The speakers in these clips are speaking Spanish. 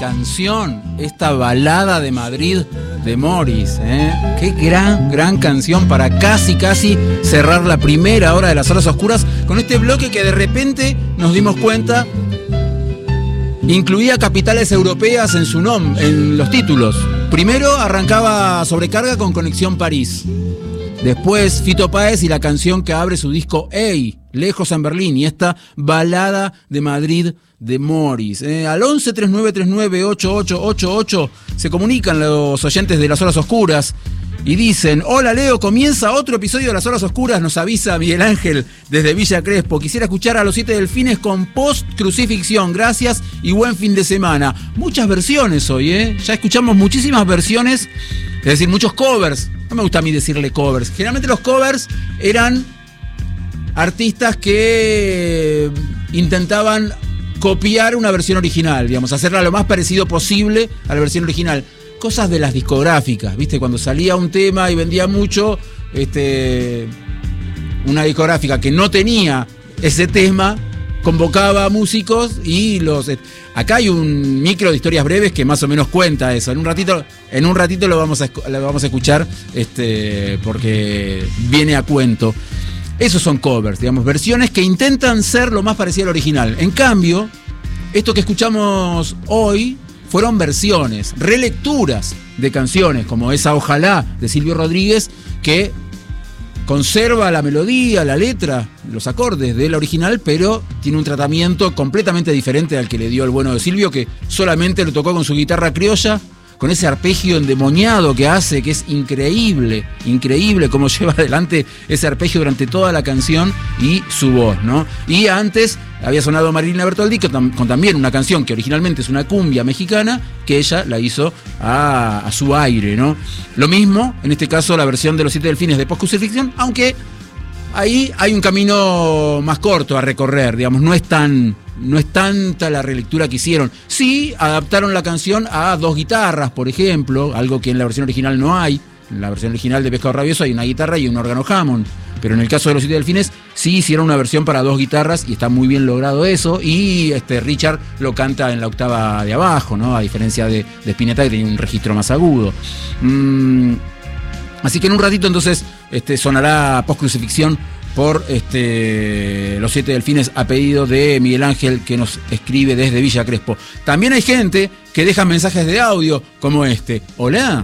canción, esta balada de Madrid de Morris, ¿eh? Qué gran canción para casi cerrar la primera hora de las horas oscuras con este bloque que de repente nos dimos cuenta incluía capitales europeas en su nombre, en los títulos. Primero arrancaba Sobrecarga con Conexión París. Después Fito Páez y la canción que abre su disco Ey, Lejos en Berlín, y esta balada de Madrid de Morris. Al 11 39 39 8888 se comunican los oyentes de Las Horas Oscuras y dicen: hola Leo, comienza otro episodio de Las Horas Oscuras, nos avisa Miguel Ángel desde Villa Crespo. Quisiera escuchar a los 7 Delfines con Post Crucifixión, gracias y buen fin de semana. Muchas versiones hoy, ya escuchamos muchísimas versiones, es decir, muchos covers. No me gusta a mí decirle covers, generalmente los covers eran artistas que intentaban copiar una versión original, digamos, hacerla lo más parecido posible a la versión original. Cosas de las discográficas, ¿viste? Cuando salía un tema y vendía mucho, una discográfica que no tenía ese tema, convocaba a músicos y los... Acá hay un micro de historias breves que más o menos cuenta eso. En un ratito lo vamos a escuchar, porque viene a cuento. Esos son covers, digamos, versiones que intentan ser lo más parecido al original. En cambio, esto que escuchamos hoy fueron versiones, relecturas de canciones, como esa Ojalá de Silvio Rodríguez, que conserva la melodía, la letra, los acordes de la original, pero tiene un tratamiento completamente diferente al que le dio el bueno de Silvio, que solamente lo tocó con su guitarra criolla, con ese arpegio endemoniado que hace, que es increíble cómo lleva adelante ese arpegio durante toda la canción, y su voz, ¿no? Y antes había sonado Marilina Bertoldi con también una canción que originalmente es una cumbia mexicana, que ella la hizo a su aire, ¿no? Lo mismo, en este caso, la versión de los 7 Delfines de Post Crucifixión, aunque ahí hay un camino más corto a recorrer, digamos, no es tanta la relectura que hicieron. Sí, adaptaron la canción a 2 guitarras, por ejemplo, algo que en la versión original no hay. En la versión original de Pescado Rabioso hay una guitarra y un órgano Hammond. Pero en el caso de los 7 Delfines sí hicieron una versión para 2 guitarras y está muy bien logrado eso. Y Richard lo canta en la octava de abajo, ¿no? A diferencia de Spinetta, que tenía un registro más agudo. Así que en un ratito entonces sonará Post Crucifixión por los 7 Delfines, a pedido de Miguel Ángel, que nos escribe desde Villa Crespo. También hay gente que deja mensajes de audio como este. Hola.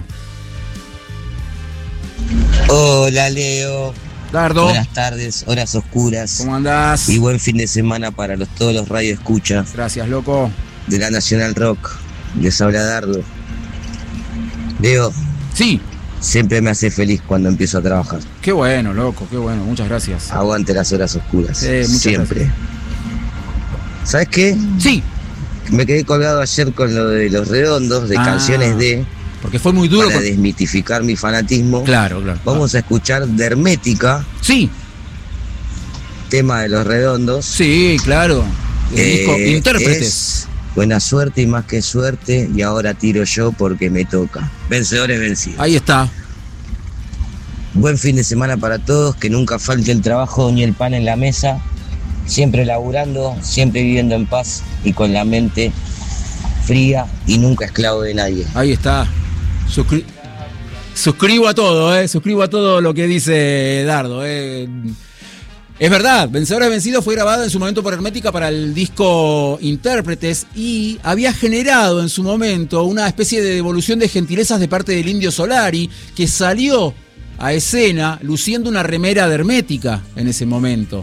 Hola Leo. Dardo. Buenas tardes, horas oscuras. ¿Cómo andás? Y buen fin de semana para todos los radioescuchas. Gracias, loco. De la Nacional Rock. Les habla Dardo. Leo. Sí. Siempre me hace feliz cuando empiezo a trabajar. Qué bueno, loco, qué bueno, muchas gracias. Aguante las horas oscuras. Siempre. Gracias. ¿Sabes qué? Sí. Me quedé colgado ayer con lo de Los Redondos, de canciones de... Porque fue muy duro. Para desmitificar mi fanatismo. Claro. Vamos a escuchar de Hermética. Sí. Tema de Los Redondos. Sí, claro. El disco Intérpretes. Buena suerte y más que suerte, y ahora tiro yo porque me toca. Vencedores vencidos. Ahí está. Buen fin de semana para todos, que nunca falte el trabajo ni el pan en la mesa. Siempre laburando, siempre viviendo en paz y con la mente fría y nunca esclavo de nadie. Ahí está. Suscribo a todo, suscribo a todo lo que dice Dardo, Es verdad, Vencedores Vencidos fue grabado en su momento por Hermética para el disco Intérpretes y había generado en su momento una especie de devolución de gentilezas de parte del Indio Solari, que salió a escena luciendo una remera de Hermética en ese momento.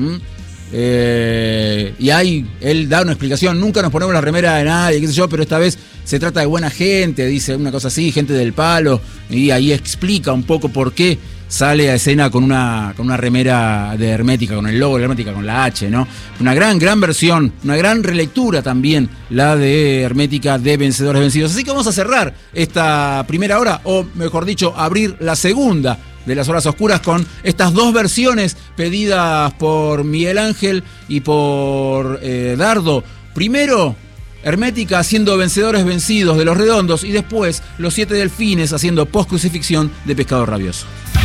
Y ahí él da una explicación: nunca nos ponemos la remera de nadie, qué sé yo, pero esta vez se trata de buena gente, dice una cosa así, gente del palo, y ahí explica un poco por qué sale a escena con una remera de Hermética, con el logo de Hermética, con la H, ¿no? Una gran versión, una gran relectura también, la de Hermética de Vencedores Vencidos. Así que vamos a cerrar esta primera hora, o mejor dicho, abrir la segunda de las horas oscuras con estas 2 versiones pedidas por Miguel Ángel y por Dardo. Primero, Hermética haciendo Vencedores Vencidos de Los Redondos, y después los 7 Delfines haciendo Post Crucifixión de Pescado Rabioso.